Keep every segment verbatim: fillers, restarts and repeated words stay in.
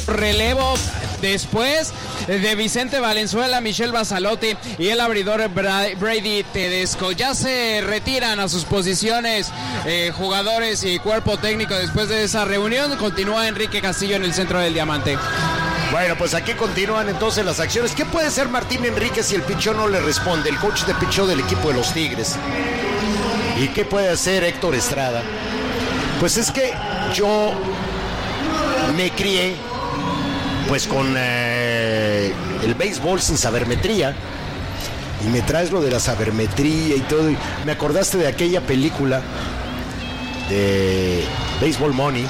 relevo después de Vicente Valenzuela, Michel Basalotti y el abridor Brady Tedesco. Ya se retiran a sus posiciones eh, jugadores y cuerpo técnico después de esa reunión. Continúa Enrique Castillo en el centro del diamante. Bueno, pues aquí continúan entonces las acciones. ¿Qué puede ser Martín Enríquez si el picheo no le responde? El coach de picheo del equipo de los Tigres. ¿Y qué puede hacer Héctor Estrada? Pues es que yo me crié pues con eh, el béisbol sin sabermetría, y me traes lo de la sabermetría y todo, y me acordaste de aquella película de Baseball Money.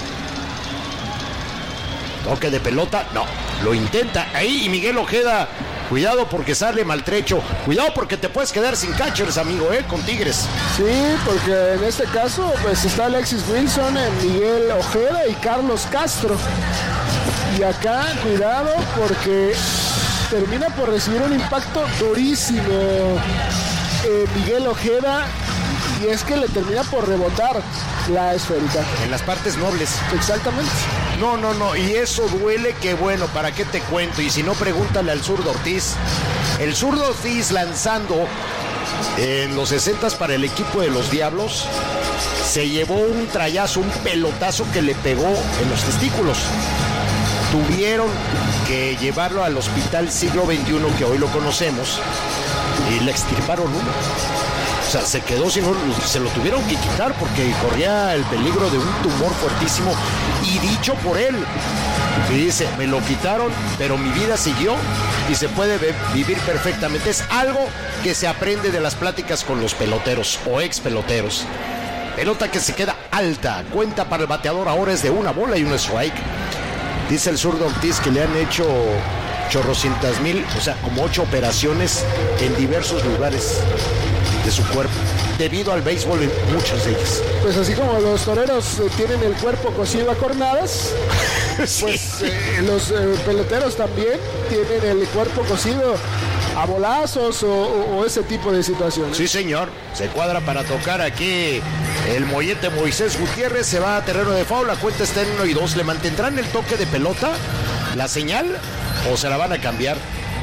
Toque de pelota, no, lo intenta ahí, y Miguel Ojeda, cuidado porque sale maltrecho, cuidado porque te puedes quedar sin catchers, amigo, eh, con Tigres. Sí, porque en este caso pues está Alexis Wilson, Miguel Ojeda y Carlos Castro. Y acá, cuidado, porque termina por recibir un impacto durísimo eh, Miguel Ojeda, y es que le termina por rebotar la esférica. En las partes nobles. Exactamente. No, no, no, y eso duele que bueno, ¿para qué te cuento? Y si no, pregúntale al zurdo Ortiz. El zurdo Ortiz lanzando en los sesentas para el equipo de los Diablos, se llevó un trayazo, un pelotazo que le pegó en los testículos. Tuvieron que llevarlo al hospital siglo veintiuno, que hoy lo conocemos, y le extirparon uno. O sea, se quedó sin uno, se lo tuvieron que quitar porque corría el peligro de un tumor fuertísimo, y dicho por él, que dice, me lo quitaron, pero mi vida siguió y se puede be- vivir perfectamente. Es algo que se aprende de las pláticas con los peloteros o ex peloteros. Pelota que se queda alta, cuenta para el bateador, ahora es de una bola y un strike. Dice el zurdo Ortiz que le han hecho chorrocientas mil, o sea, como ocho operaciones en diversos lugares de su cuerpo, debido al béisbol en muchas de ellas. Pues así como los toreros eh, tienen el cuerpo cocido a cornadas, Sí. pues eh, los eh, peloteros también tienen el cuerpo cocido a bolazos o, o, o ese tipo de situaciones. Sí, señor, se cuadra para tocar aquí el mollete Moisés Gutiérrez, se va a terreno de foul, la cuenta está en uno y dos. ¿Le mantendrán el toque de pelota, la señal, o se la van a cambiar?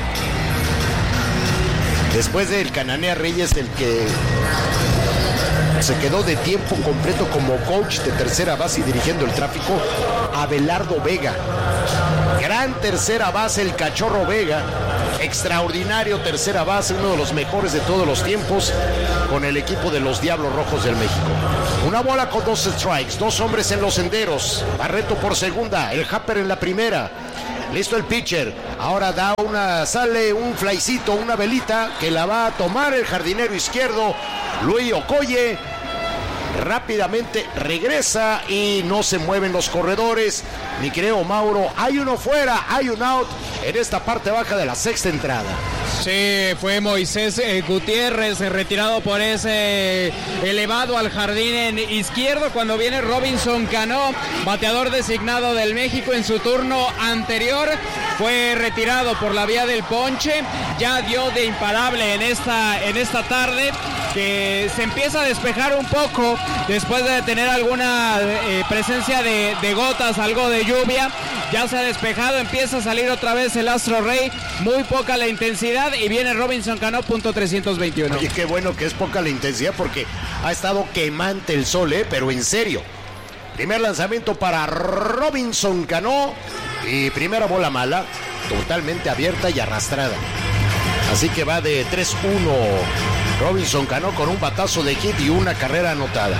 Después del Cananea Reyes, del que se quedó de tiempo completo como coach de tercera base y dirigiendo el tráfico, Abelardo Vega. Gran tercera base el Cachorro Vega, extraordinario tercera base, uno de los mejores de todos los tiempos con el equipo de los Diablos Rojos del México. Una bola con dos strikes, dos hombres en los senderos, Barreto por segunda, el Happer en la primera. Listo el pitcher, ahora da una, sale un flycito, una velita que la va a tomar el jardinero izquierdo, Luis Okoye. Rápidamente regresa y no se mueven los corredores. Mi querido Mauro, hay uno fuera, hay un out en esta parte baja de la sexta entrada. Sí, fue Moisés eh, Gutiérrez eh, retirado por ese elevado al jardín en izquierdo cuando viene Robinson Cano, bateador designado del México en su turno anterior. Fue retirado por la vía del ponche, ya dio de imparable en esta, en esta tarde, que se empieza a despejar un poco después de tener alguna eh, presencia de, de gotas, algo de lluvia. Ya se ha despejado, empieza a salir otra vez el Astro Rey, muy poca la intensidad y viene Robinson Cano, punto trescientos veintiuno. Oye, qué bueno que es poca la intensidad porque ha estado quemante el sol, ¿eh? Pero en serio. Primer lanzamiento para Robinson Cano y primera bola mala, totalmente abierta y arrastrada. Así que va de tres uno Robinson Cano con un batazo de hit y una carrera anotada.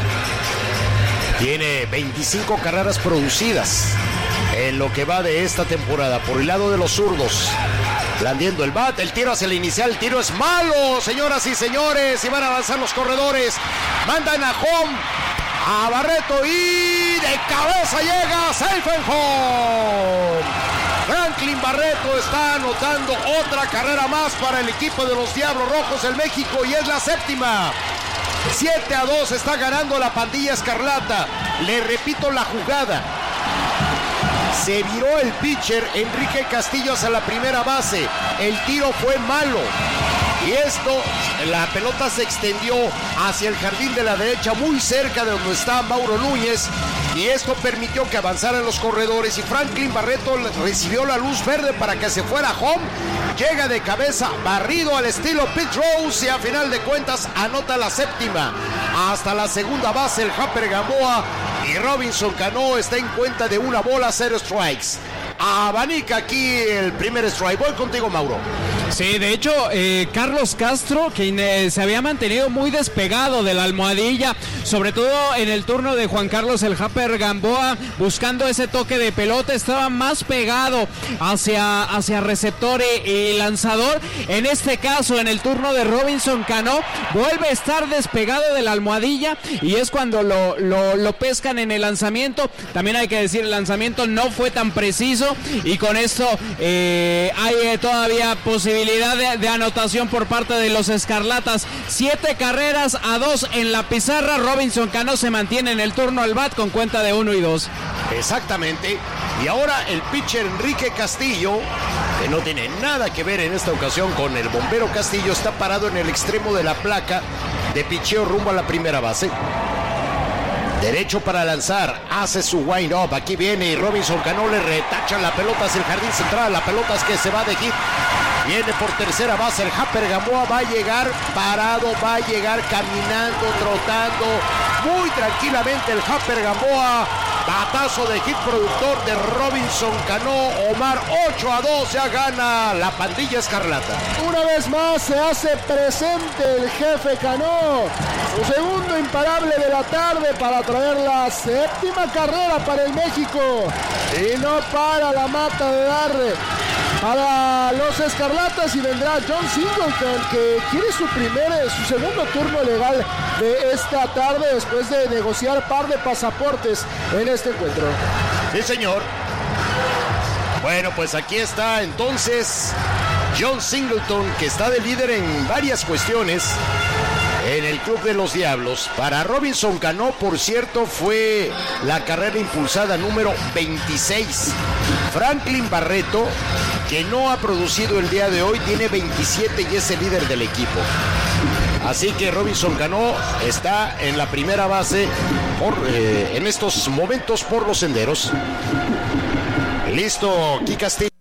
Tiene veinticinco carreras producidas en lo que va de esta temporada. Por el lado de los zurdos, blandiendo el bat, el tiro hacia el inicial, el tiro es malo, señoras y señores, y van a avanzar los corredores, mandan a home a Barreto y de cabeza llega safe and home. Franklin Barreto está anotando otra carrera más para el equipo de los Diablos Rojos del México y es la séptima. siete a dos está ganando la pandilla escarlata. Le repito la jugada. Se viró el pitcher Enrique Castillo hacia la primera base. El tiro fue malo. Y esto, la pelota se extendió hacia el jardín de la derecha, muy cerca de donde está Mauro Núñez. Y esto permitió que avanzaran los corredores y Franklin Barreto recibió la luz verde para que se fuera home. Llega de cabeza, barrido al estilo Pete Rose y a final de cuentas anota la séptima. Hasta la segunda base el Hopper Gamboa y Robinson Cano está en cuenta de una bola, cero strikes. Abanica aquí el primer strike. Voy contigo, Mauro. Sí, de hecho, eh, Carlos Castro, quien eh, se había mantenido muy despegado de la almohadilla, sobre todo en el turno de Juan Carlos el Hopper Gamboa, buscando ese toque de pelota, estaba más pegado hacia, hacia receptor y, y lanzador. En este caso, en el turno de Robinson Cano, vuelve a estar despegado de la almohadilla y es cuando lo, lo, lo pescan en el lanzamiento. También hay que decir, el lanzamiento no fue tan preciso y con esto eh, hay eh, todavía posibilidad De, de anotación por parte de los Escarlatas. Siete carreras a dos en la pizarra. Robinson Cano se mantiene en el turno al bat con cuenta de uno y dos. Exactamente. Y ahora el pitcher Enrique Castillo, que no tiene nada que ver en esta ocasión con el bombero Castillo, está parado en el extremo de la placa de picheo rumbo a la primera base. Derecho para lanzar, hace su wind up, aquí viene y Robinson Cano le retacha la pelota hacia el jardín central, la pelota es que se va de hit, viene por tercera base, el Hopper Gamboa va a llegar parado, va a llegar caminando, trotando, muy tranquilamente el Hopper Gamboa, batazo de hit productor de Robinson Cano, Omar, ocho a dos, ya gana la pandilla escarlata. Una vez más se hace presente el jefe Cano, su segundo imparable de la tarde para traer la séptima carrera para el México y no para la mata de dar para los Escarlatas y vendrá John Singleton que quiere su primer, su segundo turno legal de esta tarde después de negociar par de pasaportes en este encuentro. Sí, señor. Bueno, pues aquí está entonces John Singleton, que está de líder en varias cuestiones en el Club de los Diablos. Para Robinson Cano, por cierto, fue la carrera impulsada número veintiséis. Franklin Barreto, que no ha producido el día de hoy, tiene veintisiete y es el líder del equipo. Así que Robinson Cano está en la primera base por, eh, en estos momentos por los senderos. Listo, aquí Castillo.